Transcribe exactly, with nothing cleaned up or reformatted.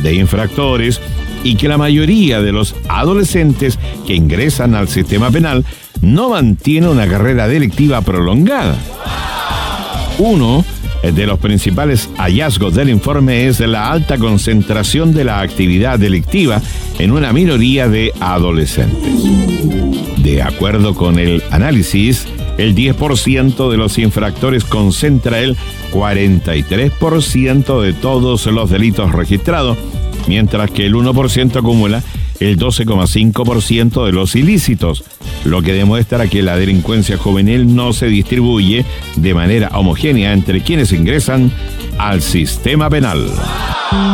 de infractores y que la mayoría de los adolescentes que ingresan al sistema penal no mantiene una carrera delictiva prolongada. Uno de los principales hallazgos del informe es la alta concentración de la actividad delictiva en una minoría de adolescentes. De acuerdo con el análisis, el diez por ciento de los infractores concentra el cuarenta y tres por ciento de todos los delitos registrados, mientras que el uno por ciento acumula el doce coma cinco por ciento de los ilícitos, lo que demuestra que la delincuencia juvenil no se distribuye de manera homogénea entre quienes ingresan al sistema penal.